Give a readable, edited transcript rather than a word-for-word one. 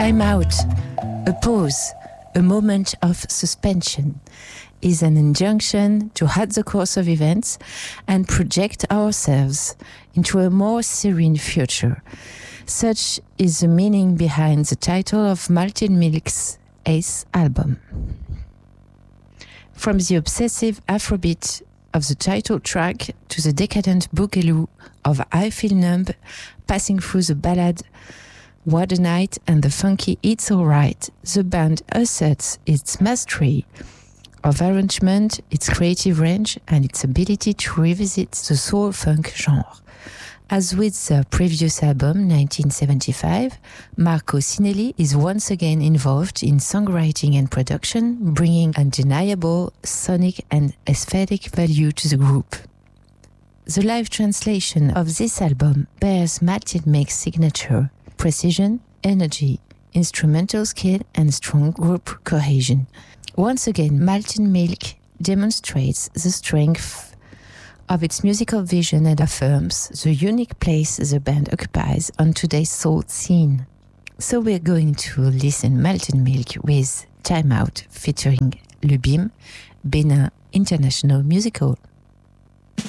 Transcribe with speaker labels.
Speaker 1: Time out, a pause, a moment of suspension, is an injunction to halt the course of events and project ourselves into a more serene future. Such is the meaning behind the title of Maltin Milk's Ace album. From the obsessive Afrobeat of the title track to the decadent boogaloo of I Feel Numb, passing through the ballad What a Night and the funky It's Alright, the band asserts its mastery of arrangement, its creative range, and its ability to revisit the soul-funk genre. As with their previous album, 1975, Marco Sinelli is once again involved in songwriting and production, bringing undeniable sonic and aesthetic value to the group. The live translation of this album bears Maltin Milk's signature: precision, energy, instrumental skill, and strong group cohesion. Once again, Maltin Milk demonstrates the strength of its musical vision and affirms the unique place the band occupies on today's soul scene. So we're going to listen Maltin Milk with Time Out featuring Lubim, Benin International Musical.